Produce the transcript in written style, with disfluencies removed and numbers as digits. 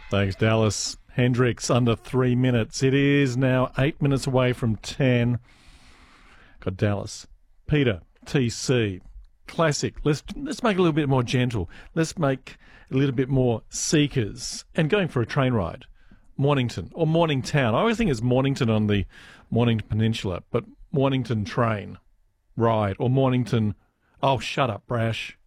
Thanks, Dallas. Hendricks under 3 minutes. It is now 8 minutes away from 10. Got Dallas. Peter, TC. Classic. Let's make it a little bit more gentle. Let's make a little bit more seekers. And going for a train ride. Mornington or Morningtown. I always think it's Mornington on the Mornington Peninsula, but Mornington train ride or Mornington. Oh, shut up, Brash.